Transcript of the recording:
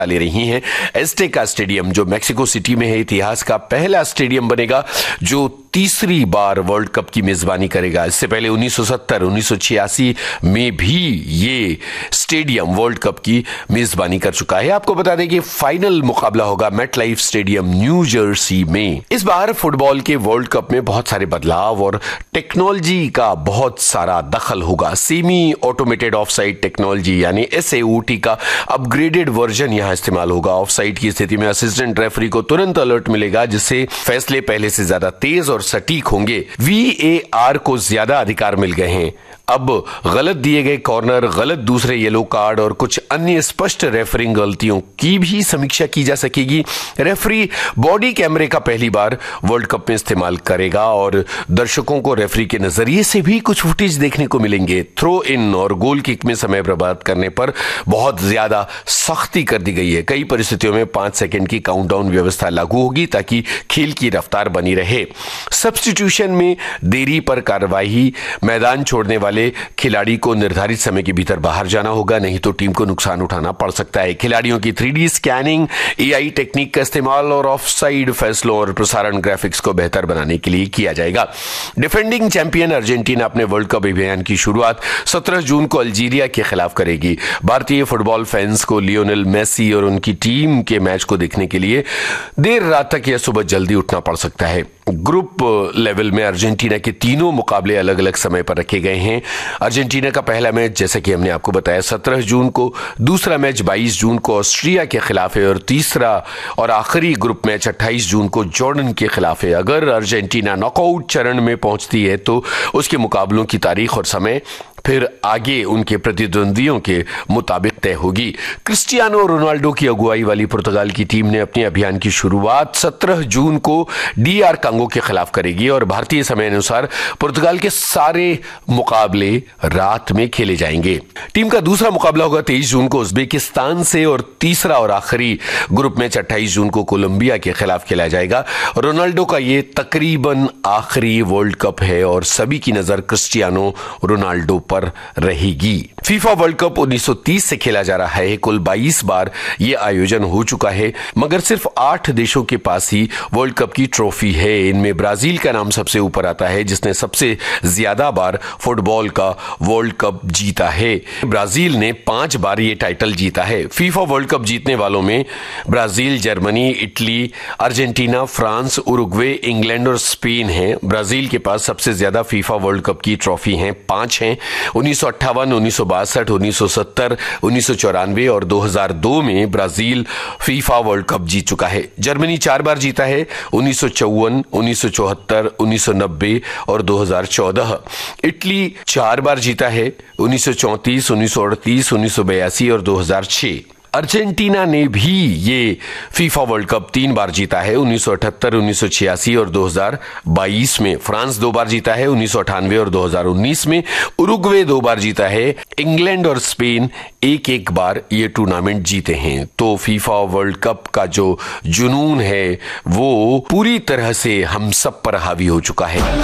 ले रही हैं। एस्टेका स्टेडियम जो मेक्सिको सिटी में है, इतिहास का पहला स्टेडियम बनेगा जो तीसरी बार वर्ल्ड कप की मेजबानी करेगा। इससे पहले 1970, 1986 में भी ये स्टेडियम वर्ल्ड कप की मेजबानी कर चुका है। आपको बता दें कि फाइनल मुकाबला होगा मेटलाइफ स्टेडियम न्यू जर्सी में। इस बार फुटबॉल के वर्ल्ड कप में बहुत सारे बदलाव और टेक्नोलॉजी का बहुत सारा दखल होगा। सेमी ऑटोमेटेड ऑफसाइड टेक्नोलॉजी यानी SAOT का अपग्रेडेड वर्जन यहां इस्तेमाल होगा। ऑफसाइड की स्थिति में असिस्टेंट रेफरी को तुरंत अलर्ट मिलेगा, जिससे फैसले पहले से ज्यादा तेज और सटीक होंगे। VAR को ज्यादा अधिकार मिल गए हैं। अब गलत दिए गए कॉर्नर, गलत दूसरे येलो कार्ड और कुछ अन्य स्पष्ट रेफरिंग गलतियों की भी समीक्षा की जा सकेगी। रेफरी बॉडी कैमरे का पहली बार वर्ल्ड कप में इस्तेमाल करेगा और दर्शकों को रेफरी के नजरिए से भी कुछ फुटेज देखने को मिलेंगे। थ्रो इन और गोल किक में समय बर्बाद करने पर बहुत ज्यादा सख्ती कर दी गई है। कई परिस्थितियों में 5 सेकंड की काउंटडाउन व्यवस्था लागू होगी ताकि खेल की रफ्तार बनी रहे। सब्स्टिट्यूशन में देरी पर कार्रवाई, मैदान छोड़ने वाले खिलाड़ी को निर्धारित समय के भीतर बाहर जाना होगा, नहीं तो टीम को नुकसान उठाना पड़ सकता है। खिलाड़ियों की 3D स्कैनिंग, AI टेक्निक का इस्तेमाल और ऑफसाइड फैसलों और प्रसारण ग्राफिक्स को बेहतर बनाने के लिए किया जाएगा। डिफेंडिंग चैंपियन अर्जेंटीना अपने वर्ल्ड कप अभियान की शुरुआत 17 जून को अल्जीरिया के खिलाफ करेगी। भारतीय फुटबॉल फैंस को लियोनेल मेसी और उनकी टीम के मैच को देखने के लिए देर रात तक या सुबह जल्दी उठना पड़ सकता है। ग्रुप लेवल में अर्जेंटीना के तीनों मुकाबले अलग अलग समय पर रखे गए हैं। अर्जेंटीना का पहला मैच, जैसा कि हमने आपको बताया, 17 जून को, दूसरा मैच 22 जून को ऑस्ट्रिया के खिलाफ है और तीसरा और आखिरी ग्रुप मैच 28 जून को जॉर्डन के खिलाफ है। अगर अर्जेंटीना नॉकआउट चरण में पहुंचती है तो उसके मुकाबलों की तारीख और समय फिर आगे उनके प्रतिद्वंदियों के मुताबिक तय होगी। क्रिस्टियानो रोनाल्डो की अगुवाई वाली पुर्तगाल की टीम ने अपने अभियान की शुरुआत 17 जून को DR कांगो के खिलाफ करेगी और भारतीय समय अनुसार पुर्तगाल के सारे मुकाबले रात में खेले जाएंगे। टीम का दूसरा मुकाबला होगा 23 जून को उज्बेकिस्तान से और तीसरा और आखिरी ग्रुप मैच 28 जून को कोलंबिया के खिलाफ खेला जाएगा। रोनाल्डो का यह तकरीबन आखिरी वर्ल्ड कप है और सभी की नजर क्रिस्टियानो रोनाल्डो पर रहेगी। फीफा वर्ल्ड कप 1930 से खेला जा रहा है। कुल 22 बार यह आयोजन हो चुका है, मगर सिर्फ 8 देशों के पास ही वर्ल्ड कप की ट्रॉफी है। इनमें ब्राजील का नाम सबसे ऊपर आता है, जिसने सबसे ज्यादा बार फुटबॉल का वर्ल्ड कप जीता है। ब्राजील ने 5 बार यह टाइटल जीता है। फीफा वर्ल्ड कप जीतने वालों में Brazil, Germany, Italy, Argentina, France, Uruguay, England और स्पेन है। ब्राजील के पास सबसे ज्यादा फीफा वर्ल्ड कप की ट्रॉफी हैं, 5 हैं। 1958, 1962, 1970, 1994 और 2002 में ब्राजील फीफा वर्ल्ड कप जीत चुका है। जर्मनी 4 बार जीता है, 1954, 1974, 1990 और 2014। इटली 4 बार जीता है, 1934, 1938, 1982 और 2006। अर्जेंटीना ने भी ये फीफा वर्ल्ड कप 3 बार जीता है, 1978, 1986 और 2022 में। फ्रांस 2 बार जीता है, 1998 और 2019 में। उरुग्वे 2 बार जीता है। इंग्लैंड और स्पेन एक बार ये टूर्नामेंट जीते हैं। तो फीफा वर्ल्ड कप का जो जुनून है वो पूरी तरह से हम सब पर हावी हो चुका है।